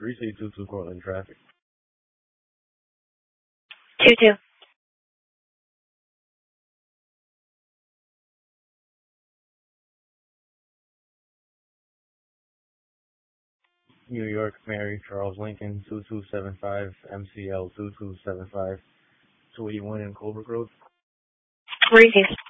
3C22 Portland traffic. 2-2. New York, Mary, Charles Lincoln, 2275, MCL 2275, 281 in Colebrook Road. Reese's.